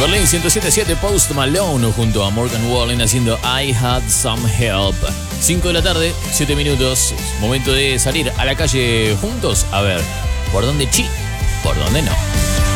Berlín 107.7, Post Malone junto a Morgan Wallen haciendo I Had Some Help. 5 de la tarde, 7 minutos. Momento de salir a la calle juntos. A ver, ¿por dónde sí? ¿Por dónde no?